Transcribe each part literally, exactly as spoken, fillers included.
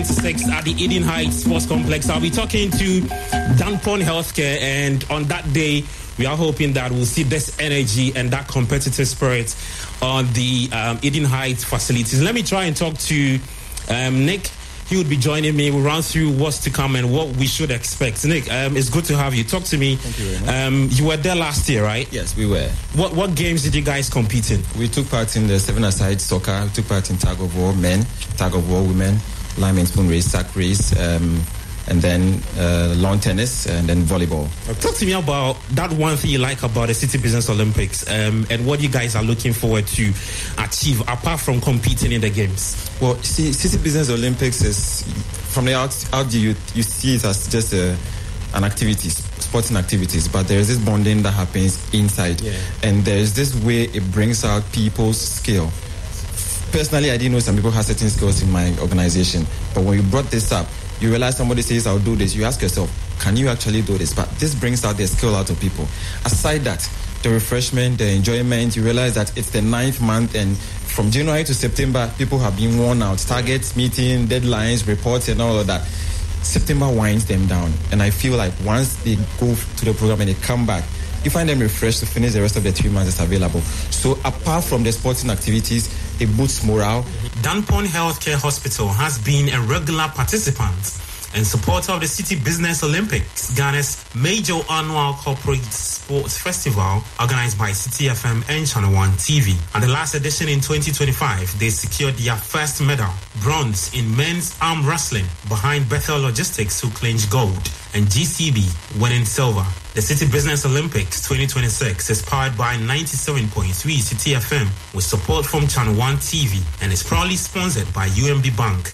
Six at the Eden Heights Sports Complex. I'll be talking to Danpon Healthcare, and on that day, we are hoping that we'll see this energy and that competitive spirit on the um, Eden Heights facilities. Let me try and talk to um, Nick. He would be joining me. We'll run through what's to come and what we should expect. Nick, um, it's good to have you. Talk to me. Thank you very much. Um, you were there last year, right? Yes, we were. What what games did you guys compete in? We took part in the seven-a-side soccer. We took part in tag of war men, tag of war women, lime and spoon race, sack race, um, and then uh, lawn tennis, and then volleyball. Talk to me about that one thing you like about the City Business Olympics, um, and what you guys are looking forward to achieve apart from competing in the games. Well, see, City Business Olympics is, from the out, out you you see it as just a, an activity, sporting activities, but there is this bonding that happens inside, yeah. and there is this way it brings out people's skill. Personally, I didn't know some people have certain skills in my organization, but when you brought this up, you realize somebody says, I'll do this. You ask yourself, can you actually do this? But this brings out the skill out of people. Aside that, the refreshment, the enjoyment, you realize that it's the ninth month, and from January to September, people have been worn out. Targets, meeting, deadlines, reports, and all of that. September winds them down. And I feel like once they go to the program and they come back, you find them refreshed to finish the rest of the three months that's available. So apart from the sporting activities, it boosts morale. Danpon Healthcare Hospital has been a regular participant and supporter of the City Business Olympics, Ghana's major annual corporate sports festival organized by City F M and Channel One T V. At the last edition in twenty twenty-five, they secured their first medal, bronze in men's arm wrestling, behind Bethel Logistics, who clinched gold, and G C B winning silver. The City Business Olympics twenty twenty-six is powered by ninety-seven point three City F M with support from Channel One T V and is proudly sponsored by U M B Bank.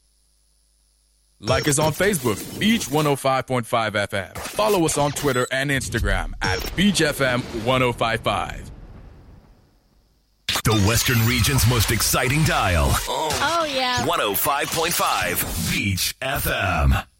Like us on Facebook, Beach one oh five point five F M. Follow us on Twitter and Instagram at Beach F M ten fifty-five. The Western Region's most exciting dial. Oh, yeah. one oh five point five Beach F M.